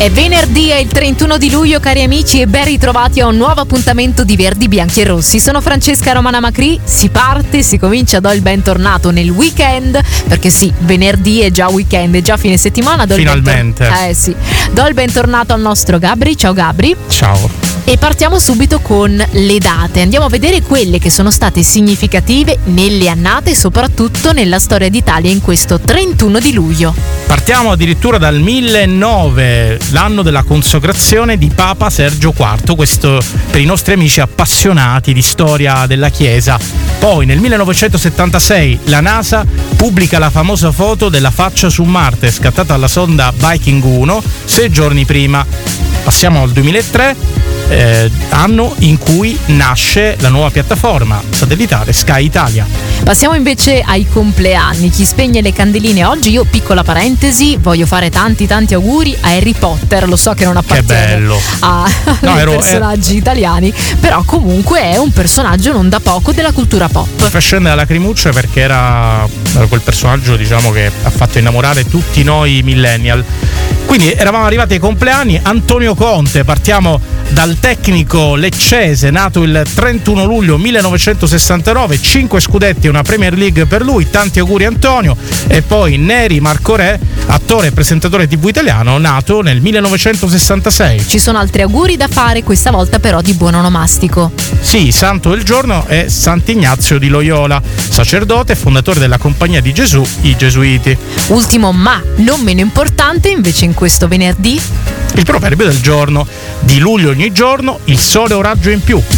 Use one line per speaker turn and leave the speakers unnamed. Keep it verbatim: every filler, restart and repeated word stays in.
È venerdì, è il trentuno di luglio, cari amici, e ben ritrovati a un nuovo appuntamento di Verdi, Bianchi e Rossi. Sono Francesca Romana Macri, si parte, si comincia, do il bentornato nel weekend, perché sì, venerdì è già weekend, è già fine settimana. Do
Finalmente.
Il bentor- eh sì. Do il bentornato al nostro Gabri. Ciao Gabri.
Ciao.
E partiamo subito con le date. Andiamo a vedere quelle che sono state significative nelle annate e soprattutto nella storia d'Italia in questo trentuno di luglio.
Partiamo addirittura dal millenovecento, l'anno della consacrazione di Papa Sergio quarto, questo per i nostri amici appassionati di storia della Chiesa. Poi nel millenovecentosettantasei la NASA pubblica la famosa foto della faccia su Marte scattata dalla sonda Viking uno sei giorni prima. Passiamo al duemilatré, eh, anno in cui nasce la nuova piattaforma satellitare Sky Italia.
Passiamo invece ai compleanni. Chi spegne le candeline oggi? Io, piccola parentesi, voglio fare tanti tanti auguri a Harry Potter. Lo so che non appartiene a
no, ero,
personaggi
eh...
italiani, però comunque è un personaggio non da poco della cultura pop.
Mi fa scendere la lacrimuccia perché era, era quel personaggio, diciamo, che ha fatto innamorare tutti noi millennial. Quindi eravamo arrivati ai compleanni. Antonio Conte, partiamo dal tecnico leccese, nato il trentuno luglio millenovecentosessantanove, cinque scudetti e una Premier League per lui, tanti auguri Antonio. E poi Neri Marco Re, attore e presentatore tivù italiano, nato nel millenovecentosessantasei.
Ci sono altri auguri da fare, questa volta però di buon onomastico.
Sì, santo del giorno è Sant'Ignazio di Loyola, sacerdote e fondatore della Compagnia di Gesù, i Gesuiti.
Ultimo ma non meno importante invece in questo venerdì,
il proverbio del giorno: di luglio ogni giorno il sole è un raggio in più.